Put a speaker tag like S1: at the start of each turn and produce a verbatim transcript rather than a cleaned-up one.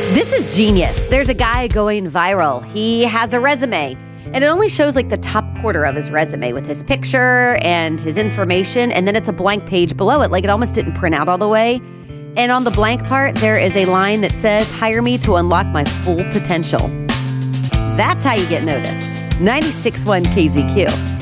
S1: This is genius. There's a guy going viral. He has a resume, and it only shows like the top quarter of his resume with his picture and his information, and then it's a blank page below it, like it almost didn't print out all the way. And on the blank part, there is a line that says, "Hire me to unlock my full potential." That's how you get noticed. ninety-six point one K Z Q.